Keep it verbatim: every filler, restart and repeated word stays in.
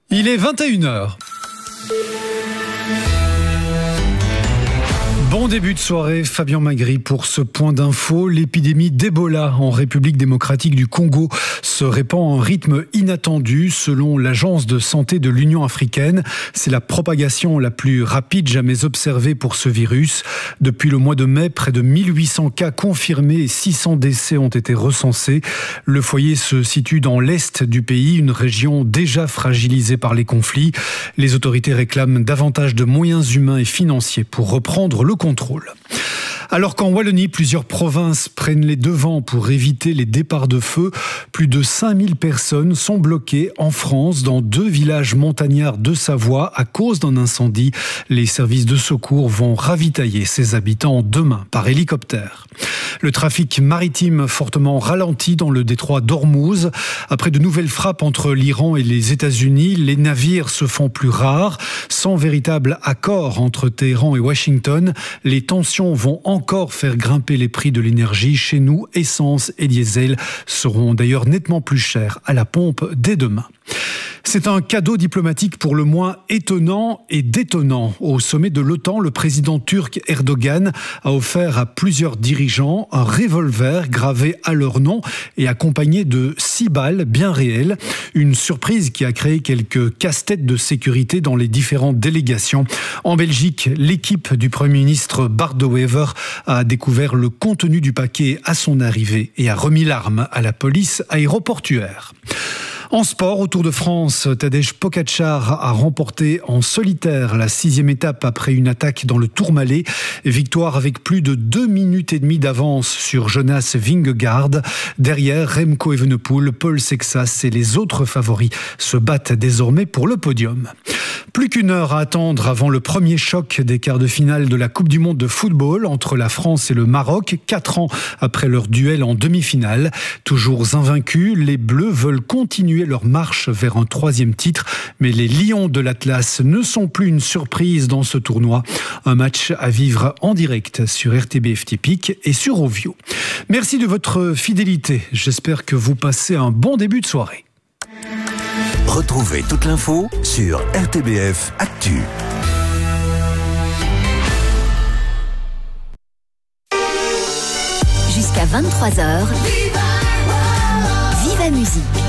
Il est vingt et une heures. Bon début de soirée, Fabien Magri pour ce point d'info. L'épidémie d'Ebola en République démocratique du Congo se répand à un rythme inattendu selon l'Agence de santé de l'Union africaine. C'est la propagation la plus rapide jamais observée pour ce virus. Depuis le mois de mai, près de mille huit cents cas confirmés et six cents décès ont été recensés. Le foyer se situe dans l'est du pays, une région déjà fragilisée par les conflits. Les autorités réclament davantage de moyens humains et financiers pour reprendre le contrôle. Alors qu'en Wallonie, plusieurs provinces prennent les devants pour éviter les départs de feu, plus de cinq mille personnes sont bloquées en France dans deux villages montagnards de Savoie à cause d'un incendie. Les services de secours vont ravitailler ces habitants demain par hélicoptère. Le trafic maritime fortement ralenti dans le détroit d'Ormuz. Après de nouvelles frappes entre l'Iran et les États-Unis, les navires se font plus rares. Sans véritable accord entre Téhéran et Washington, les tensions vont encore faire grimper les prix de l'énergie. Chez nous, essence et diesel seront d'ailleurs nettement plus chers à la pompe dès demain. C'est un cadeau diplomatique pour le moins étonnant et détonnant. Au sommet de l'OTAN, le président turc Erdogan a offert à plusieurs dirigeants un revolver gravé à leur nom et accompagné de six balles bien réelles. Une surprise qui a créé quelques casse-têtes de sécurité dans les différentes délégations. En Belgique, l'équipe du Premier ministre Bart De Wever a découvert le contenu du paquet à son arrivée et a remis l'arme à la police aéroportuaire. En sport, au Tour de France, Tadej Pogačar a remporté en solitaire la sixième étape après une attaque dans le Tourmalet. Victoire avec plus de deux minutes et demie d'avance sur Jonas Vingegaard. Derrière, Remco Evenepoel, Paul Sexas et les autres favoris se battent désormais pour le podium. Plus qu'une heure à attendre avant le premier choc des quarts de finale de la Coupe du Monde de football entre la France et le Maroc, quatre ans après leur duel en demi-finale. Toujours invaincus, les Bleus veulent continuer leur marche vers un troisième titre, mais les Lions de l'Atlas ne sont plus une surprise dans ce tournoi. Un match à vivre en direct sur R T B F Typique et sur Ovio. Merci de votre fidélité. J'espère que vous passez un bon début de soirée. Retrouvez toute l'info sur R T B F Actu. Jusqu'à vingt-trois heures, Viva Musique.